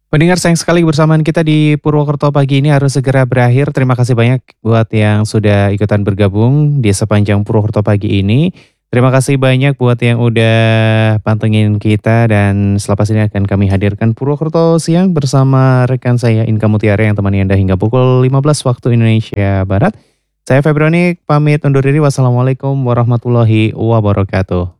Pendengar sayang sekali bersamaan kita di Purwokerto pagi ini harus segera berakhir. Terima kasih banyak buat yang sudah ikutan bergabung di sepanjang Purwokerto pagi ini. Terima kasih banyak buat yang udah pantengin kita dan selepas ini akan kami hadirkan Purwokerto siang bersama rekan saya Inka Mutiara yang temani Anda hingga pukul 15 waktu Indonesia Barat. Saya Febronik pamit undur diri. Wassalamualaikum warahmatullahi wabarakatuh.